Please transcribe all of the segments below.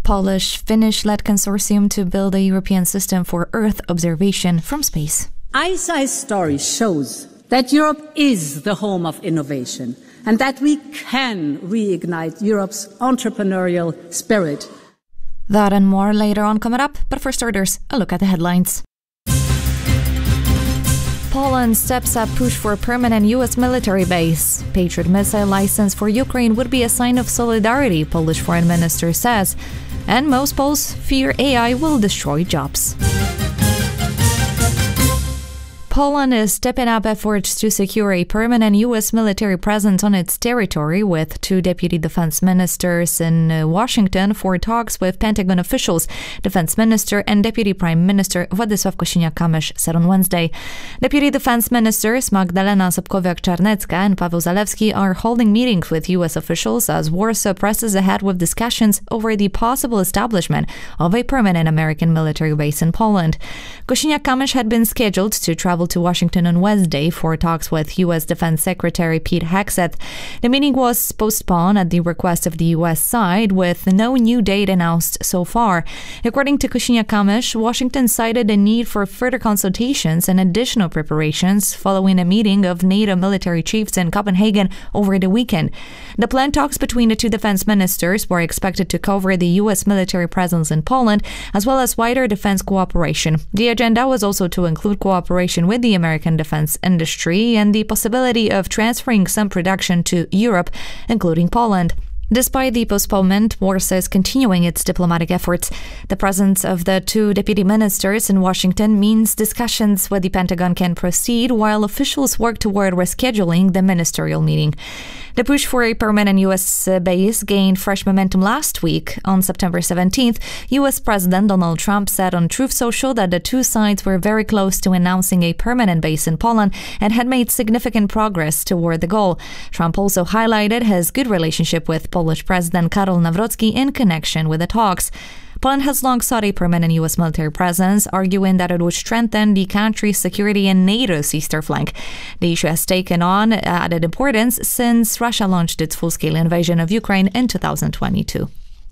Polish-Finnish-led consortium to build a European system for Earth observation from space. ICEYE's story shows that Europe is the home of innovation and that we can reignite Europe's entrepreneurial spirit. That and more later on coming up, but for starters, a look at the headlines. Poland steps up push for a permanent U.S. military base. Patriot missile license for Ukraine would be a sign of solidarity, Polish foreign minister says. And most Poles fear AI will destroy jobs. Poland is stepping up efforts to secure a permanent U.S. military presence on its territory, with two deputy defense ministers in Washington for talks with Pentagon officials. Defense Minister and Deputy Prime Minister Władysław Kosiniak-Kamysz said on Wednesday. Deputy Defense Ministers Magdalena Sobkowiak-Czarnecka and Paweł Zalewski are holding meetings with U.S. officials as Warsaw presses ahead with discussions over the possible establishment of a permanent American military base in Poland. Kosiniak-Kamysz had been scheduled to travel to Washington on Wednesday for talks with U.S. Defense Secretary Pete Hegseth. The meeting was postponed at the request of the U.S. side, with no new date announced so far. According to Kosiniak-Kamysz, Washington cited the need for further consultations and additional preparations following a meeting of NATO military chiefs in Copenhagen over the weekend. The planned talks between the two defense ministers were expected to cover the U.S. military presence in Poland, as well as wider defense cooperation. The agenda was also to include cooperation with the American defense industry and the possibility of transferring some production to Europe, including Poland. Despite the postponement, Warsaw is continuing its diplomatic efforts. The presence of the two deputy ministers in Washington means discussions with the Pentagon can proceed while officials work toward rescheduling the ministerial meeting. The push for a permanent U.S. base gained fresh momentum last week. On September 17th, U.S. President Donald Trump said on Truth Social that the two sides were very close to announcing a permanent base in Poland and had made significant progress toward the goal. Trump also highlighted his good relationship with Polish President Karol Nawrocki in connection with the talks. Poland has long sought a permanent U.S. military presence, arguing that it would strengthen the country's security in NATO's eastern flank. The issue has taken on added importance since Russia launched its full-scale invasion of Ukraine in 2022.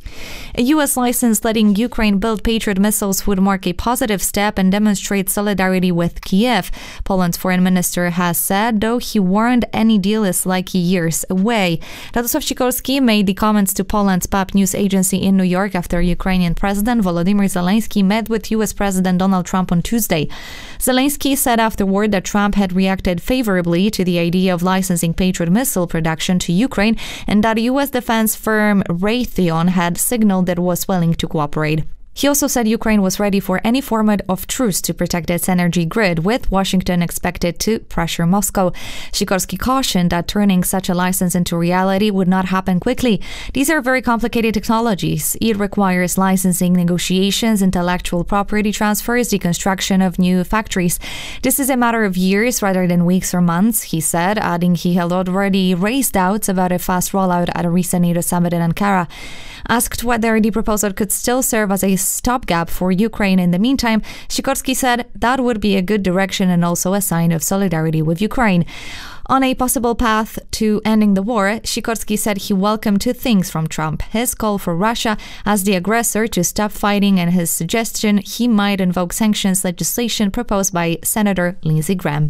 A U.S. license letting Ukraine build Patriot missiles would mark a positive step and demonstrate solidarity with Kiev, Poland's foreign minister has said, though he warned any deal is likely years away. Radosław Sikorski made the comments to Poland's PAP news agency in New York after Ukrainian President Volodymyr Zelensky met with U.S. President Donald Trump on Tuesday. Zelensky said afterward that Trump had reacted favorably to the idea of licensing Patriot missile production to Ukraine and that U.S. defense firm Raytheon had signaled that it was willing to cooperate. He also said Ukraine was ready for any format of truce to protect its energy grid, with Washington expected to pressure Moscow. Sikorski cautioned that turning such a license into reality would not happen quickly. These are very complicated technologies. It requires licensing negotiations, intellectual property transfers, the construction of new factories. This is a matter of years rather than weeks or months, he said, adding he had already raised doubts about a fast rollout at a recent NATO summit in Ankara. Asked whether the proposal could still serve as a stopgap for Ukraine in the meantime, Sikorski said that would be a good direction and also a sign of solidarity with Ukraine. On a possible path to ending the war, Sikorski said he welcomed two things from Trump: his call for Russia as the aggressor to stop fighting and his suggestion he might invoke sanctions legislation proposed by Senator Lindsey Graham.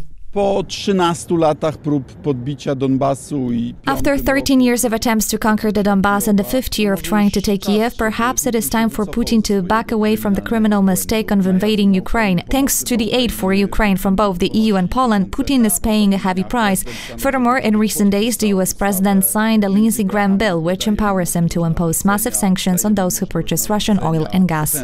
After 13 years of attempts to conquer the Donbass and the 5th year of trying to take Kiev, perhaps it is time for Putin to back away from the criminal mistake of invading Ukraine. Thanks to the aid for Ukraine from both the EU and Poland, Putin is paying a heavy price. Furthermore, in recent days, the US president signed a Lindsey Graham bill which empowers him to impose massive sanctions on those who purchase Russian oil and gas.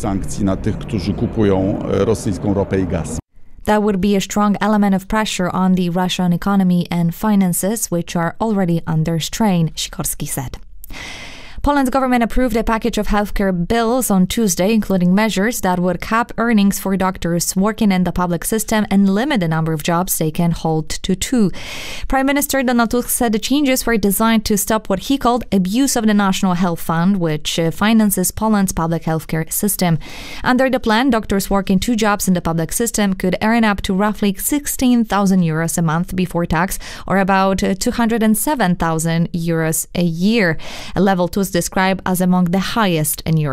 That would be a strong element of pressure on the Russian economy and finances, which are already under strain, Sikorski said. Poland's government approved a package of healthcare bills on Tuesday, including measures that would cap earnings for doctors working in the public system and limit the number of jobs they can hold to 2. Prime Minister Donald Tusk said the changes were designed to stop what he called abuse of the National Health Fund, which finances Poland's public healthcare system. Under the plan, doctors working 2 jobs in the public system could earn up to roughly 16,000 euros a month before tax, or about 207,000 euros a year, a level Tusk described as among the highest in Europe.